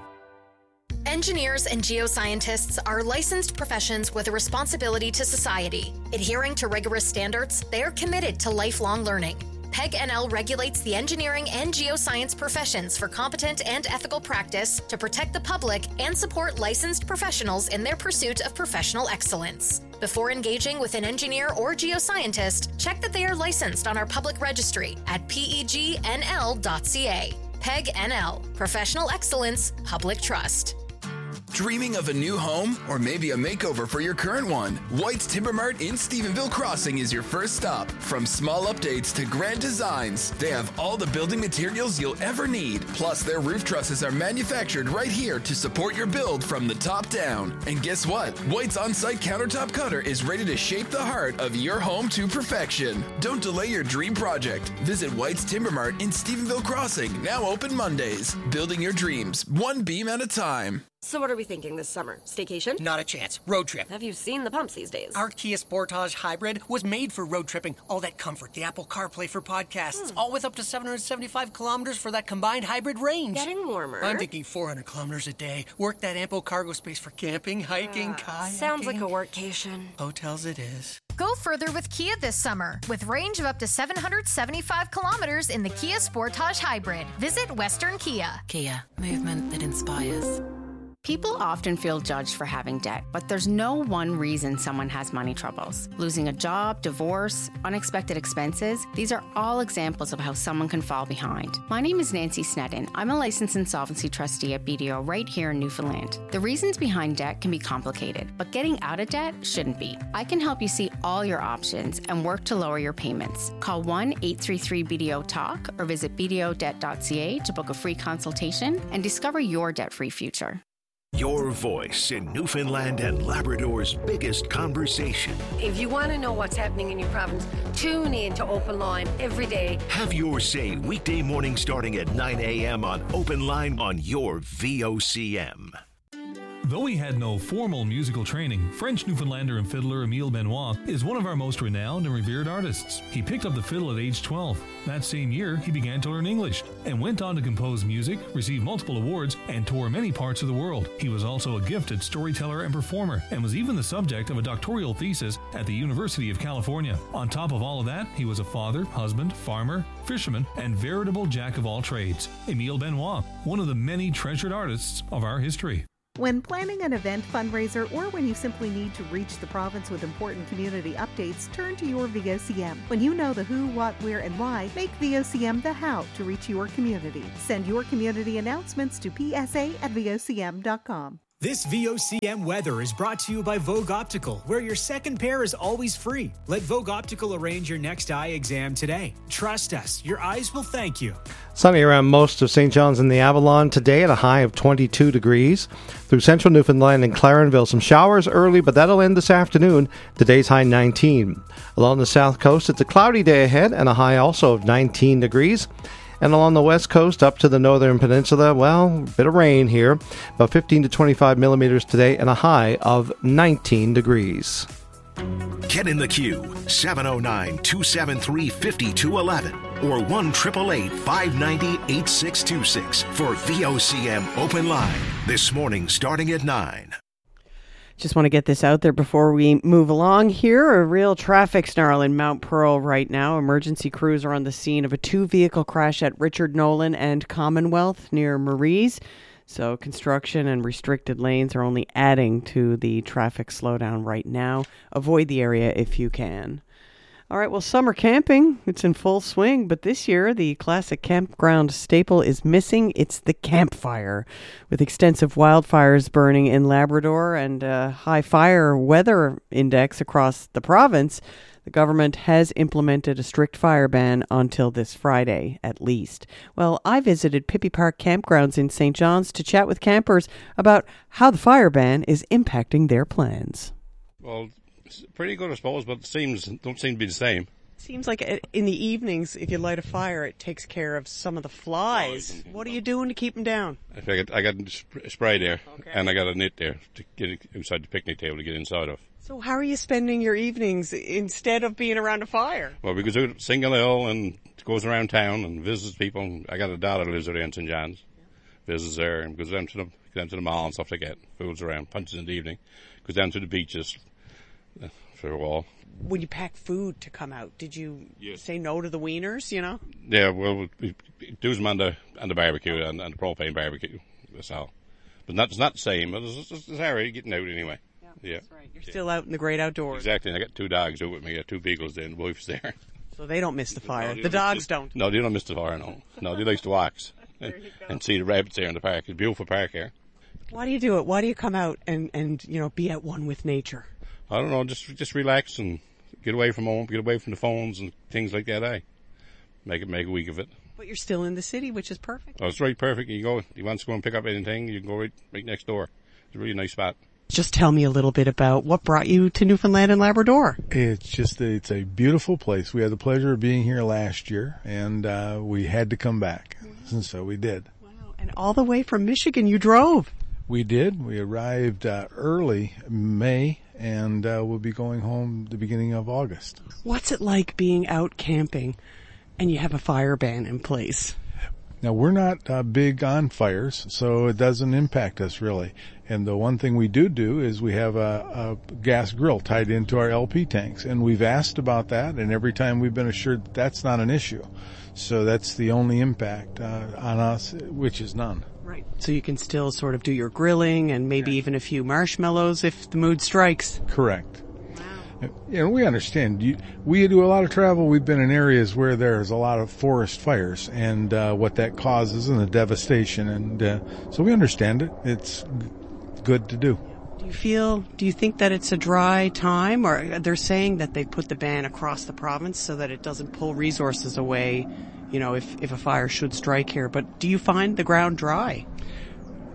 Engineers and geoscientists are licensed professions with a responsibility to society. Adhering to rigorous standards, they are committed to lifelong learning. PEG N L regulates the engineering and geoscience professions for competent and ethical practice to protect the public and support licensed professionals in their pursuit of professional excellence. Before engaging with an engineer or geoscientist, check that they are licensed on our public registry at P E G N L dot C A. PEG N L, Professional Excellence, Public Trust. Dreaming of a new home or maybe a makeover for your current one? White's Timber Mart in Stephenville Crossing is your first stop. From small updates to grand designs, they have all the building materials you'll ever need. Plus, their roof trusses are manufactured right here to support your build from the top down. And guess what? White's on-site countertop cutter is ready to shape the heart of your home to perfection. Don't delay your dream project. Visit White's Timber Mart in Stephenville Crossing, now open Mondays. Building your dreams, one beam at a time. So what are we thinking this summer? Staycation? Not a chance. Road trip. Have you seen the pumps these days? Our Kia Sportage Hybrid was made for road tripping. All that comfort, the Apple CarPlay for podcasts, hmm. all with up to seven hundred seventy-five kilometers for that combined hybrid range. Getting warmer. I'm thinking four hundred kilometers a day. Work that ample cargo space for camping, hiking, uh, kayaking. Sounds like a workcation. Hotels it is. Go further with Kia this summer with range of up to seven hundred seventy-five kilometers in the Kia Sportage Hybrid. Visit Western Kia. Kia, movement that inspires. People often feel judged for having debt, but there's no one reason someone has money troubles. Losing a job, divorce, unexpected expenses, these are all examples of how someone can fall behind. My name is Nancy Snedden. I'm a licensed insolvency trustee at B D O right here in Newfoundland. The reasons behind debt can be complicated, but getting out of debt shouldn't be. I can help you see all your options and work to lower your payments. Call one eight three three B D O talk or visit b d o debt dot c a to book a free consultation and discover your debt-free future. Your voice in Newfoundland and Labrador's biggest conversation. If you want to know what's happening in your province, tune in to Open Line every day. Have your say weekday morning starting at nine a.m. on Open Line on your V O C M. Though he had no formal musical training, French Newfoundlander and fiddler Emile Benoit is one of our most renowned and revered artists. He picked up the fiddle at age twelve. That same year, he began to learn English and went on to compose music, receive multiple awards, and tour many parts of the world. He was also a gifted storyteller and performer, and was even the subject of a doctoral thesis at the University of California. On top of all of that, he was a father, husband, farmer, fisherman, and veritable jack of all trades. Emile Benoit, one of the many treasured artists of our history. When planning an event, fundraiser, or when you simply need to reach the province with important community updates, turn to your V O C M. When you know the who, what, where, and why, make V O C M the how to reach your community. Send your community announcements to p s a at v o c m dot com. This V O C M weather is brought to you by Vogue Optical, where your second pair is always free. Let Vogue Optical arrange your next eye exam today. Trust us, your eyes will thank you. Sunny around most of Saint John's and the Avalon today at a high of twenty-two degrees. Through central Newfoundland and Clarenville, some showers early, but that'll end this afternoon. Today's high nineteen. Along the south coast, it's a cloudy day ahead and a high also of nineteen degrees. And along the west coast up to the northern peninsula, well, a bit of rain here. About fifteen to twenty-five millimeters today and a high of nineteen degrees. Get in the queue, seven oh nine, two seven three, five two one one or one eight eight eight, five nine zero, eight six two six for V O C M Open Line. This morning starting at nine. Just want to get this out there before we move along here. A real traffic snarl in Mount Pearl right now. Emergency crews are on the scene of a two-vehicle crash at Richard Nolan and Commonwealth near Maurice. So construction and restricted lanes are only adding to the traffic slowdown right now. Avoid the area if you can. All right, well, summer camping, it's in full swing, but this year the classic campground staple is missing. It's the campfire. With extensive wildfires burning in Labrador and a high fire weather index across the province, the government has implemented a strict fire ban until this Friday, at least. Well, I visited Pippi Park Campgrounds in Saint John's to chat with campers about how the fire ban is impacting their plans. Well, it's pretty good, I suppose, but it seems don't seem to be the same. Seems like in the evenings, if you light a fire, it takes care of some of the flies. What are you doing to keep them down? I got, I got a spray there, okay, and I got a net there to get inside the picnic table to get inside of. So how are you spending your evenings instead of being around a fire? Well, we go to Single Hill and goes around town and visits people. I got a daughter that lives there in Saint John's, yeah. Visits there and goes down to the goes down to the mall and stuff like that. Fools around, punches in the evening, goes down to the beaches for a while. When you pack food to come out, did you yes. say no to the wieners, you know? Yeah, well, we do them on the, on the barbecue and, and the propane barbecue, that's all. But not, it's not the same, but it's, it's, it's alright getting out anyway. Yeah, yeah. That's right. You're yeah. still out in the great outdoors. Exactly, and I got two dogs out with me, I got two beagles there, and the wife's there. So they don't miss the fire. No, the don't dogs miss, don't. No, they don't miss the fire, no. No, they like to walk and, and see the rabbits there in the park. It's a beautiful park here. Why do you do it? Why do you come out and, and you know, be at one with nature? I don't know, just just relax and get away from home, get away from the phones and things like that, eh? Make it, make a week of it. But you're still in the city, which is perfect. Oh, it's right perfect. You go, you want to go and pick up anything, you can go right, right next door. It's a really nice spot. Just tell me a little bit about what brought you to Newfoundland and Labrador. It's just, a, it's a beautiful place. We had the pleasure of being here last year, and uh, we had to come back. Wow. And so we did. Wow. And all the way from Michigan, you drove. We did. We arrived uh, early May, and uh, we'll be going home the beginning of August. What's it like being out camping and you have a fire ban in place? Now, we're not uh, big on fires, so it doesn't impact us really. And the one thing we do do is we have a, a gas grill tied into our L P tanks, and we've asked about that, and every time we've been assured that that's not an issue. So that's the only impact uh, on us, which is none. Right. So you can still sort of do your grilling and maybe even a few marshmallows if the mood strikes. Correct. Wow. You know, we understand. You, we do a lot of travel. We've been in areas where there's a lot of forest fires and uh, what that causes and the devastation. And uh, so we understand it. It's good to do. Do you feel, do you think that it's a dry time? Or they're saying that they put the ban across the province so that it doesn't pull resources away, you know, if, if a fire should strike here. But do you find the ground dry?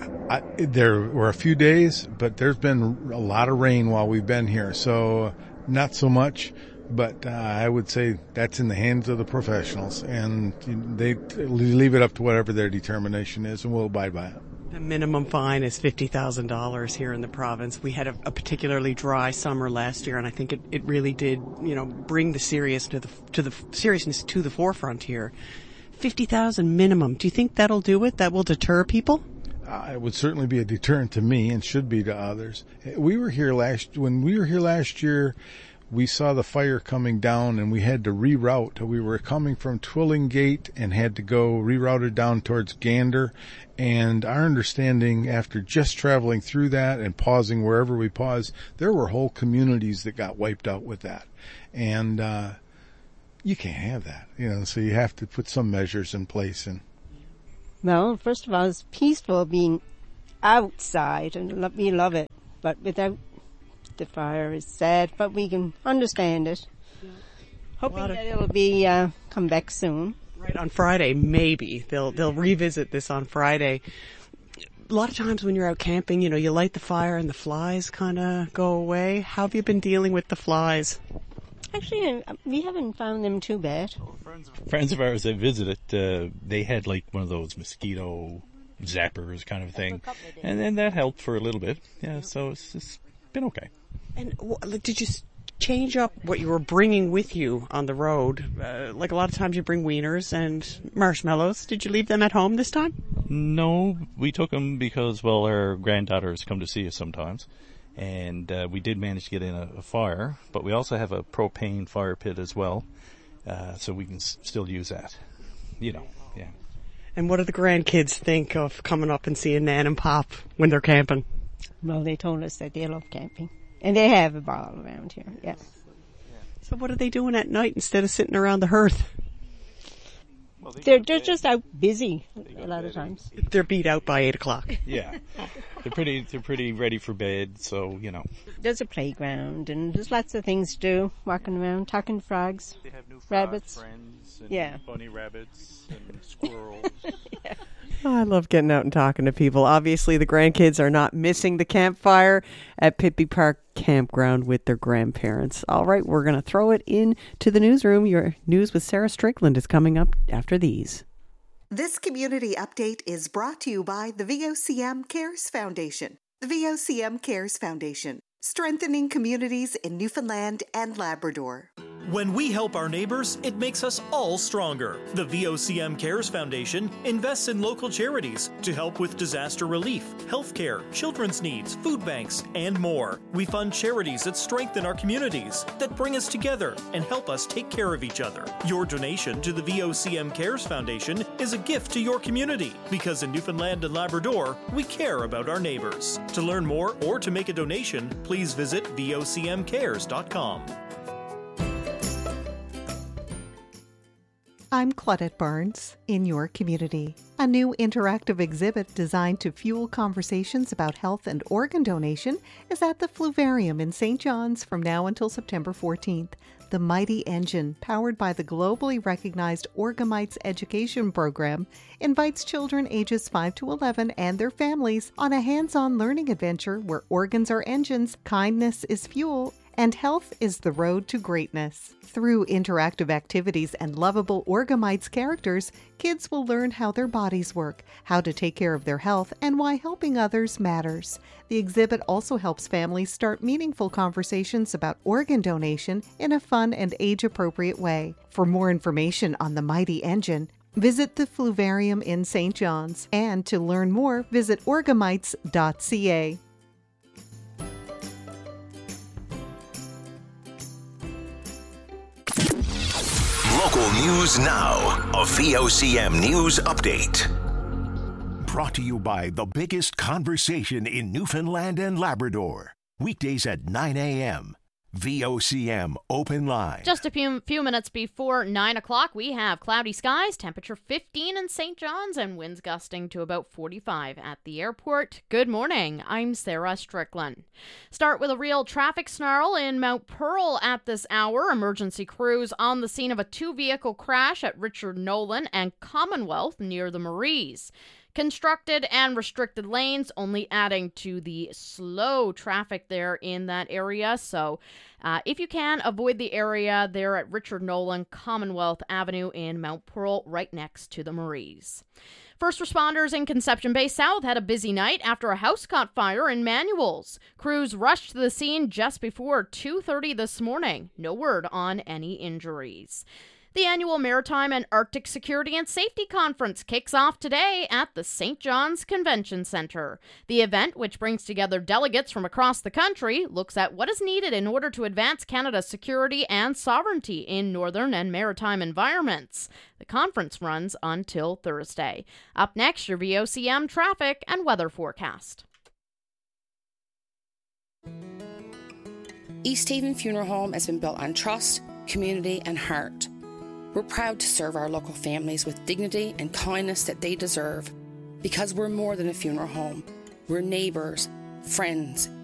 I, there were a few days, but there's been a lot of rain while we've been here, so not so much. But uh, I would say that's in the hands of the professionals, and they leave it up to whatever their determination is, and we'll abide by it. The minimum fine is fifty thousand dollars here in the province. We had a, a particularly dry summer last year, and I think it, it really did, you know, bring the serious to the to the seriousness to the forefront here. fifty thousand dollars minimum. Do you think that'll do it? That will deter people? Uh, it would certainly be a deterrent to me, and should be to others. We were here last when we were here last year. We saw the fire coming down, and we had to reroute. We were coming from Twilling Gate and had to go rerouted down towards Gander. And our understanding, after just traveling through that and pausing wherever we paused, there were whole communities that got wiped out with that. And uh, you can't have that, you know. So you have to put some measures in place. And well, first of all, it's peaceful being outside, and we love it. But without the fire is sad, but we can understand it. Yeah. Hoping that it'll be uh, come back soon. Right, on Friday, maybe they'll they'll revisit this on Friday. A lot of times when you're out camping, you know, you light the fire and the flies kind of go away. How have you been dealing with the flies? Actually, we haven't found them too bad. Friends of ours that visited, uh, they had like one of those mosquito zappers kind of thing, and then that helped for a little bit. Yeah, so it's, it's been okay. And w- did you change up what you were bringing with you on the road? Uh, like a lot of times you bring wieners and marshmallows. Did you leave them at home this time? No, we took them because, well, our granddaughters come to see us sometimes. And uh, we did manage to get in a, a fire, but we also have a propane fire pit as well, uh, so we can s- still use that, you know, yeah. And what do the grandkids think of coming up and seeing Nan and Pop when they're camping? Well, they told us that they love camping. And they have a ball around here, yes. So what are they doing at night instead of sitting around the hearth? Well, they they're they're just out busy a lot of times. They're beat out by eight o'clock. Yeah, they're pretty they're pretty ready for bed. So you know, there's a playground and there's lots of things to do. Walking around, talking to frogs, they have new frog rabbits, friends, and yeah, bunny rabbits and squirrels. Yeah. Oh, I love getting out and talking to people. Obviously, the grandkids are not missing the campfire at Pitby Park Campground with their grandparents. All right, we're going to throw it in to the newsroom. Your news with Sarah Strickland is coming up after these. This community update is brought to you by the V O C M Cares Foundation. The V O C M Cares Foundation, strengthening communities in Newfoundland and Labrador. When we help our neighbors, it makes us all stronger. The V O C M Cares Foundation invests in local charities to help with disaster relief, healthcare, children's needs, food banks, and more. We fund charities that strengthen our communities, that bring us together and help us take care of each other. Your donation to the V O C M Cares Foundation is a gift to your community, because in Newfoundland and Labrador, we care about our neighbors. To learn more or to make a donation, please visit V O C M cares dot com. I'm Claudette Barnes, in your community. A new interactive exhibit designed to fuel conversations about health and organ donation is at the Fluvarium in Saint John's from now until September fourteenth. The Mighty Engine, powered by the globally recognized Orgamites Education Program, invites children ages five to eleven and their families on a hands-on learning adventure where organs are engines, kindness is fuel, and health is the road to greatness. Through interactive activities and lovable Orgamites characters, kids will learn how their bodies work, how to take care of their health, and why helping others matters. The exhibit also helps families start meaningful conversations about organ donation in a fun and age-appropriate way. For more information on the Mighty Engine, visit the Fluvarium in Saint John's. And to learn more, visit orgamites dot c a. Local news now. A V O C M News Update. Brought to you by the biggest conversation in Newfoundland and Labrador. Weekdays at nine a.m. V O C M Open Line. Just a few few minutes before nine o'clock, we have cloudy skies, temperature fifteen in Saint John's, and winds gusting to about forty-five at the airport. Good morning. I'm Sarah Strickland. Start with a real traffic snarl in Mount Pearl at this hour. Emergency crews on the scene of a two-vehicle crash at Richard Nolan and Commonwealth near the Maries. constructed and restricted lanes, only adding to the slow traffic there in that area. So uh, if you can, avoid the area there at Richard Nolan Commonwealth Avenue in Mount Pearl, right next to the Maries. First responders in Conception Bay South had a busy night after a house caught fire in Manuels. Crews rushed to the scene just before two thirty this morning. No word on any injuries. The annual Maritime and Arctic Security and Safety Conference kicks off today at the Saint John's Convention Center. The event, which brings together delegates from across the country, looks at what is needed in order to advance Canada's security and sovereignty in northern and maritime environments. The conference runs until Thursday. Up next, your V O C M traffic and weather forecast. East Haven Funeral Home has been built on trust, community, and heart. We're proud to serve our local families with dignity and kindness that they deserve, because we're more than a funeral home. We're neighbours, friends,